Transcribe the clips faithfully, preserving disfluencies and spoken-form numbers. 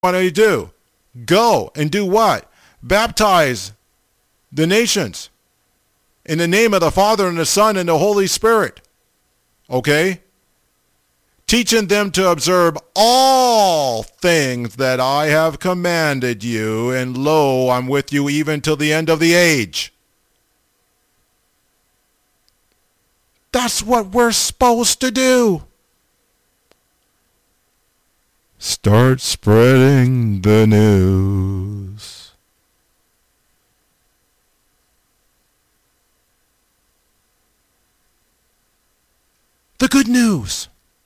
want you to do? Go and do what? Baptize the nations in the name of the Father and the Son and the Holy Spirit. Okay? Teaching them to observe all things that I have commanded you, and lo, I'm with you even till the end of the age. That's what we're supposed to do. Start spreading the news. The good news.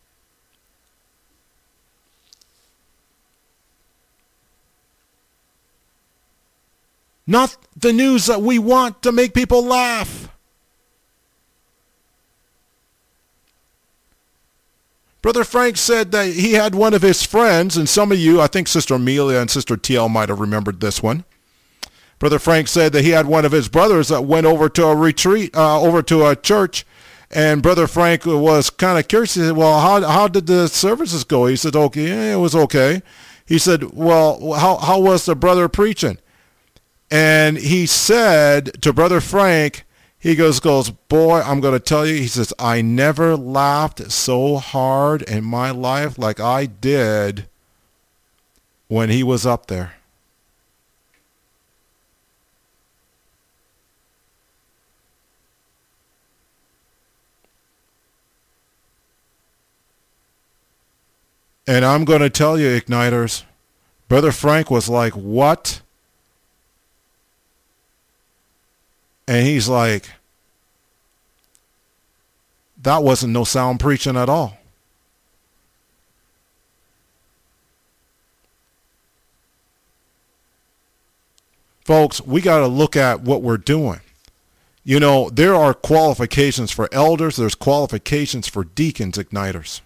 Not the news that we want to make people laugh. Brother Frank said that he had one of his friends, and some of you, I think Sister Amelia and Sister T L might have remembered this one. Brother Frank said that he had one of his brothers that went over to a retreat, uh, over to a church, and Brother Frank was kind of curious. He said, well, how how did the services go? He said, okay, yeah, it was okay. He said, well, how how was the brother preaching? And he said to Brother Frank, he goes, goes, boy, I'm going to tell you, he says, I never laughed so hard in my life like I did when he was up there. And I'm going to tell you, Igniters, Brother Frank was like, what? And he's like, that wasn't no sound preaching at all. Folks, we got to look at what we're doing. You know, there are qualifications for elders. There's qualifications for deacons, Igniters.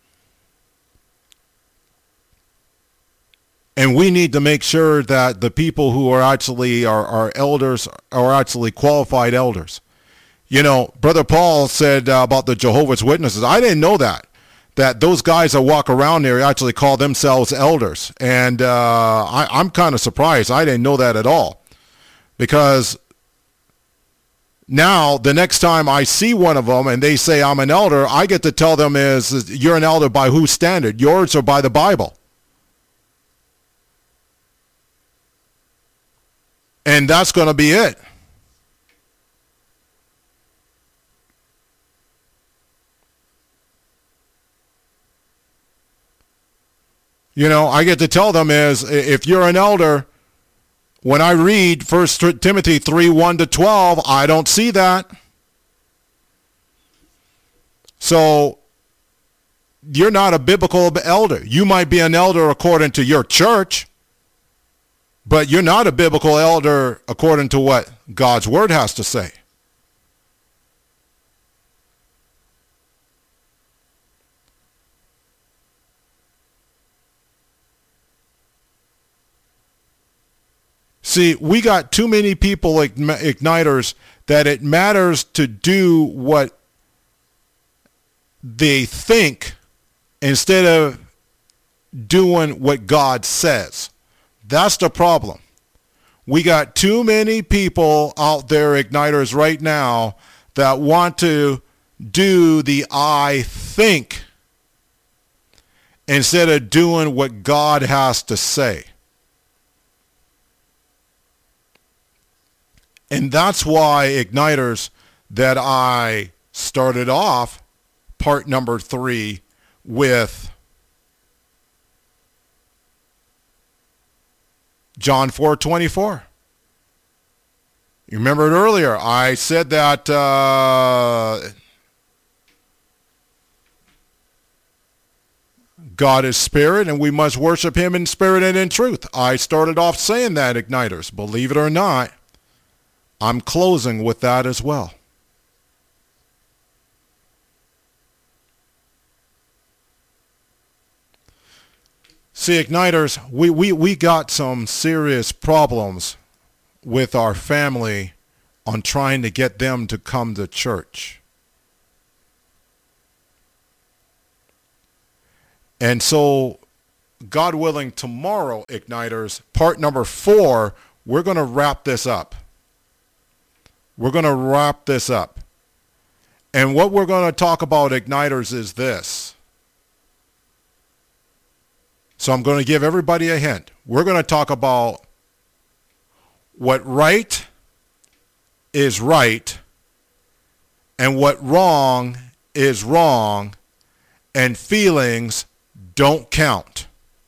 And we need to make sure that the people who are actually our, our elders are actually qualified elders. You know, Brother Paul said uh, about the Jehovah's Witnesses. I didn't know that, that those guys that walk around there actually call themselves elders. And uh, I, I'm kind of surprised. I didn't know that at all. Because now the next time I see one of them and they say I'm an elder, I get to tell them is, you're an elder by whose standard? Yours or by the Bible? And that's going to be it. You know, I get to tell them is, if you're an elder, when I read First Timothy three, one to twelve, I don't see that. So you're not a biblical elder. You might be an elder according to your church, but you're not a biblical elder according to what God's word has to say. See, we got too many people like Igniters that it matters to do what they think instead of doing what God says. That's the problem. We got too many people out there, Igniters, right now that want to do the I think instead of doing what God has to say. And that's why, Igniters, that I started off part number three with John four twenty-four. You remember it earlier. I said that uh, God is spirit and we must worship him in spirit and in truth. I started off saying that, Igniters. Believe it or not, I'm closing with that as well. See, Igniters, we, we, we got some serious problems with our family on trying to get them to come to church. And so God willing, tomorrow, Igniters, part number four, we're going to wrap this up. We're going to wrap this up. And what we're going to talk about, Igniters, is this. So I'm going to give everybody a hint. We're going to talk about what right is right and what wrong is wrong, and feelings don't count.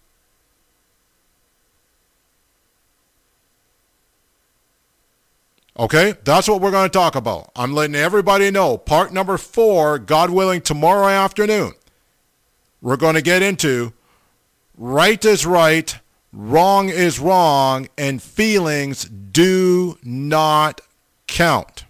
Okay, that's what we're going to talk about. I'm letting everybody know. Part number four, God willing, tomorrow afternoon, we're going to get into right is right, wrong is wrong, and feelings do not count.